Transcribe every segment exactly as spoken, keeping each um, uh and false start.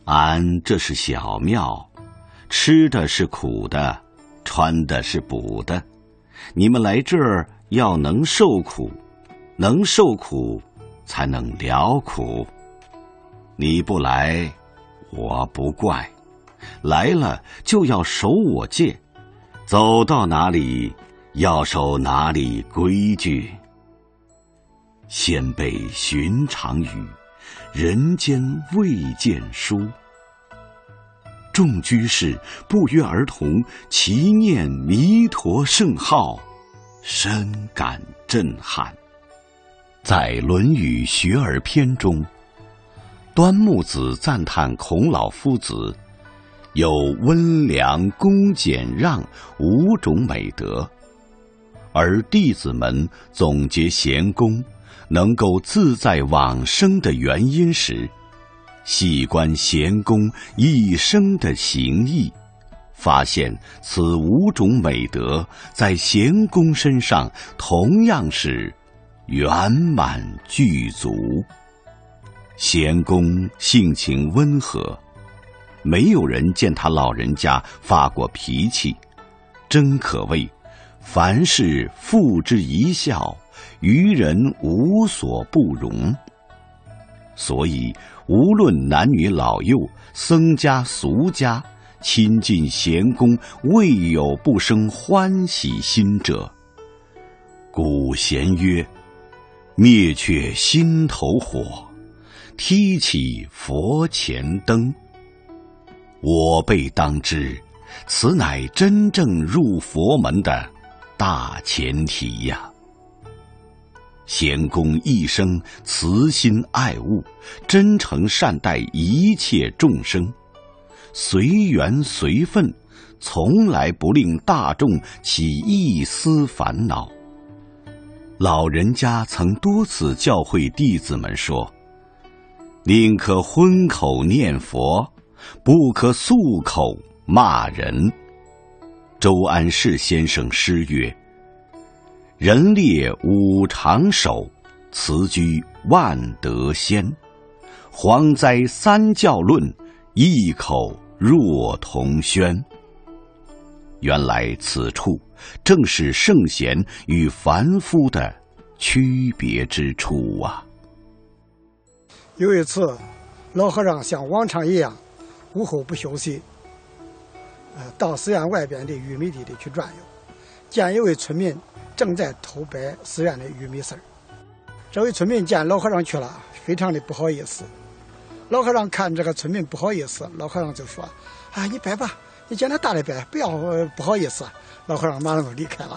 俺这是小庙，吃的是苦的，穿的是补的。你们来这儿要能受苦，能受苦才能了苦。你不来，我不怪；来了就要守我戒，走到哪里要守哪里规矩。先辈寻常语，人间未见书。众居士不约而同齐念弥陀圣号，深感震撼。在《论语学而篇》中，端木子赞叹孔老夫子有温良恭俭让五种美德，而弟子们总结贤公能够自在往生的原因时，细观贤公一生的行义，发现此五种美德在贤公身上同样是圆满具足。贤公性情温和，没有人见他老人家发过脾气，真可谓凡事付之一笑，于人无所不容。所以无论男女老幼，僧家俗家，亲近贤公，未有不生欢喜心者。古贤曰：灭却心头火，提起佛前灯。我辈当知，此乃真正入佛门的大前提呀。贤公一生慈心爱物，真诚善待一切众生，随缘随分，从来不令大众起一丝烦恼。老人家曾多次教诲弟子们说：宁可荤口念佛，不可素口骂人。周安世先生诗曰：人列五常守，辞居万德先。蝗灾三教论，异口若同宣。原来此处正是圣贤与凡夫的区别之处啊。 有一次，老和尚像往常一样，午后不休息，呃，到寺院外边的玉米地里去转悠，见一位村民正在偷掰寺院的玉米丝儿。这位村民见老和尚去了，非常的不好意思。老和尚看这个村民不好意思，老和尚就说：啊，你掰吧，你见他大的掰，不要、呃、不好意思。老和尚马上就离开了。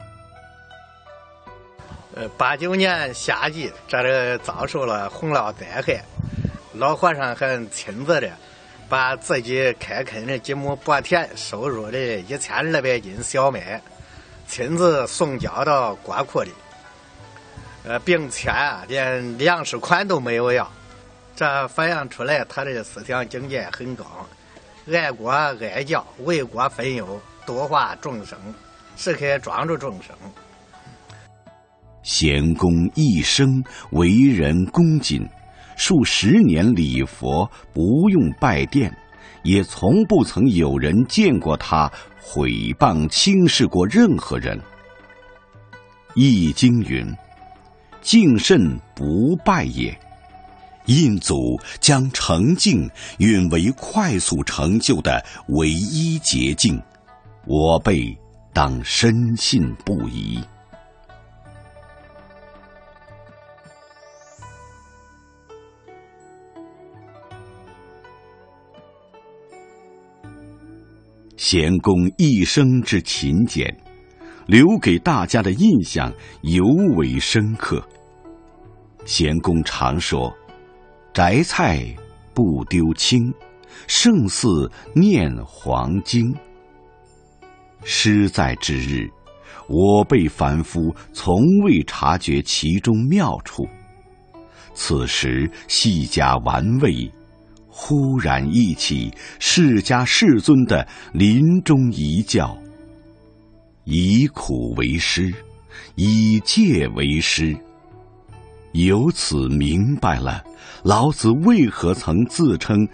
呃，八九年夏季，这里遭受了洪涝灾害，老和尚还亲自的把自己开垦的几亩薄田收入的一千二百斤小麦，亲自送交到国库里，呃，并且连粮食款都没有要。这反映出来他的思想境界很高，爱国爱教，为国分忧，度化众生，时刻庄注众生。 贤公一生为人恭谨，数十年礼佛，不用拜殿，也从不曾有人见过他毁谤轻视过任何人。易经云：敬慎不败也。印祖将诚敬允为快速成就的唯一捷径，我辈当深信不疑。贤公一生之勤俭，留给大家的印象尤为深刻。贤公常说：摘菜不丢青，胜似念黄经。诗在之日，我辈凡夫从未察觉其中妙处，此时细加玩味，忽然忆起释迦世尊的临终遗教：以苦为师，以戒为师。由此明白了老子为何曾自称